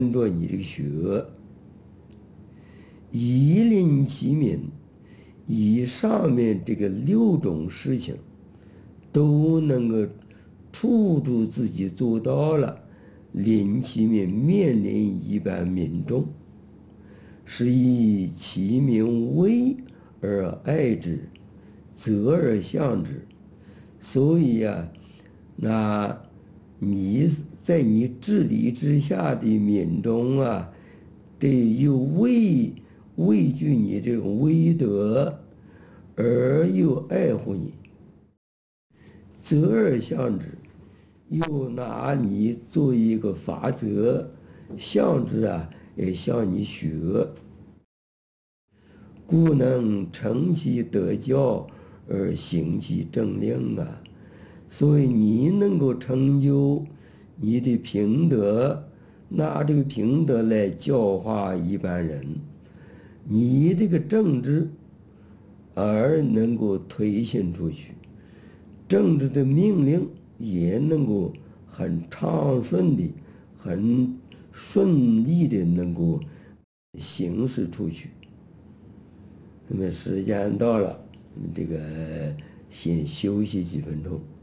着你这个学，以令其民，以上面这个6种事情都能够处处自己做到了，令其民面临一般民众，是以其民威而爱之，责而向之。所以那你在你治理之下的民众得又畏惧你这种威德，而又爱护你，责而向之，又拿你做一个法则，向之也向你学，故能承其德教而行其政令所以你能够成就你的品德，拿这个品德来教化一般人，你这个政治而能够推行出去，政治的命令也能够很畅顺的、很顺利的能够行使出去。那么时间到了，这个先休息几分钟。